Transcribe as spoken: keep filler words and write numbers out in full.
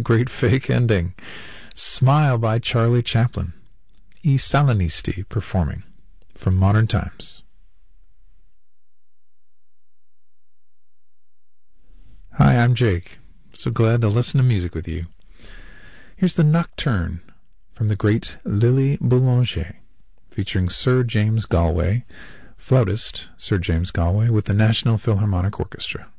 great fake ending. Smile by Charlie Chaplin. I Salinisti performing from Modern Times. Hi, I'm Jake. So glad to listen to music with you. Here's the Nocturne from the great Lily Boulanger, featuring Sir James Galway, flautist Sir James Galway, with the National Philharmonic Orchestra.